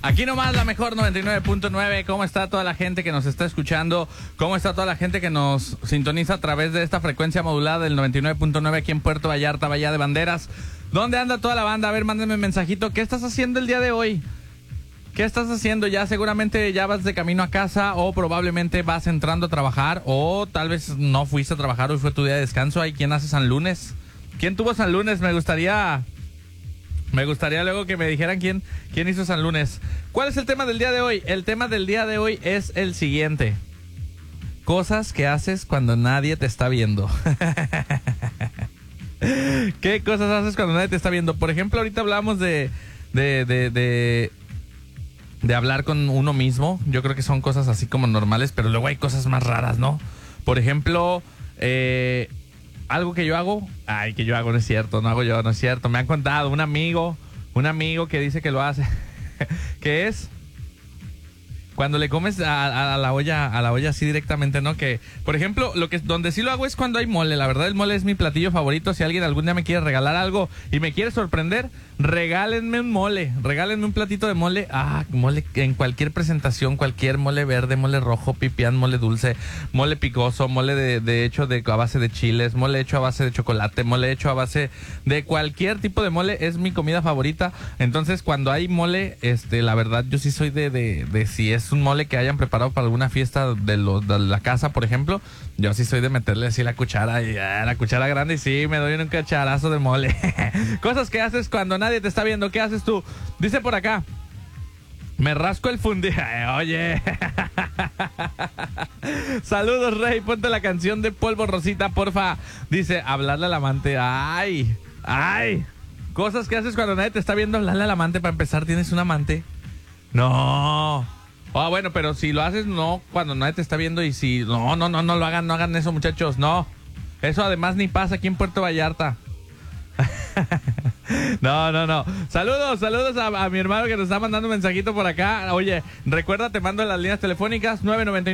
Aquí nomás la mejor 99.9. ¿Cómo está toda la gente que nos está escuchando? ¿Cómo está toda la gente que nos sintoniza a través de esta frecuencia modulada del 99.9 aquí en Puerto Vallarta, Bahía de Banderas? ¿Dónde anda toda la banda? A ver, mándenme un mensajito. ¿Qué estás haciendo el día de hoy? ¿Qué estás haciendo? Ya seguramente ya vas de camino a casa o probablemente vas entrando a trabajar o tal vez no fuiste a trabajar, hoy fue tu día de descanso. ¿Hay quien hace San Lunes? ¿Quién tuvo San Lunes? Me gustaría luego que me dijeran quién hizo San Lunes. ¿Cuál es el tema del día de hoy? El tema del día de hoy es el siguiente. Cosas que haces cuando nadie te está viendo. ¿Qué cosas haces cuando nadie te está viendo? Por ejemplo, ahorita hablamos de hablar con uno mismo. Yo creo que son cosas así como normales, pero luego hay cosas más raras, ¿no? Por ejemplo, algo que yo hago. Ay, que yo hago, no es cierto, no hago yo, no es cierto. Me han contado un amigo que dice que lo hace. Que es cuando le comes a la olla así directamente, ¿no? Que, por ejemplo, donde sí lo hago es cuando hay mole. La verdad, el mole es mi platillo favorito. Si alguien algún día me quiere regalar algo y me quiere sorprender, regálenme un mole. Regálenme un platito de mole. Mole en cualquier presentación, cualquier mole verde, mole rojo, pipián, mole dulce, mole picoso, mole de hecho a base de chiles, mole hecho a base de chocolate, mole hecho a base de cualquier tipo de mole. Es mi comida favorita. Entonces, cuando hay mole, la verdad, yo sí soy de si es un mole que hayan preparado para alguna fiesta de la casa, por ejemplo, yo sí soy de meterle así la cuchara grande y sí, me doy un cacharazo de mole. Cosas que haces cuando nadie te está viendo. ¿Qué haces tú? Dice por acá, me rasco el fundillo. Oye. Saludos, Rey. Ponte la canción de Polvo Rosita, porfa. Dice, hablarle al amante. Ay. Cosas que haces cuando nadie te está viendo. Hablarle al amante. Para empezar, ¿tienes un amante? No. Bueno, pero si lo haces no cuando nadie te está viendo y si... No lo hagan, no hagan eso, muchachos. No. Eso además ni pasa aquí en Puerto Vallarta. No. Saludos a mi hermano que nos está mandando un mensajito por acá. Oye, recuerda, te mando las líneas telefónicas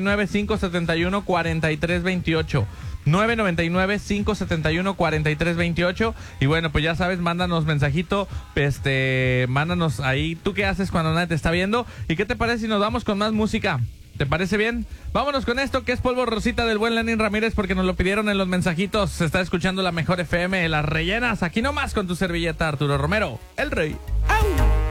999-571-4328. 999-571-4328. Y bueno, pues ya sabes, mándanos mensajito, mándanos ahí, ¿tú qué haces cuando nadie te está viendo? ¿Y qué te parece si nos vamos con más música? ¿Te parece bien? Vámonos con esto que es Polvo Rosita del buen Lenin Ramírez, porque nos lo pidieron en los mensajitos. Se está escuchando la mejor FM, Las Rellenas, aquí nomás con tu servilleta, Arturo Romero, el Rey.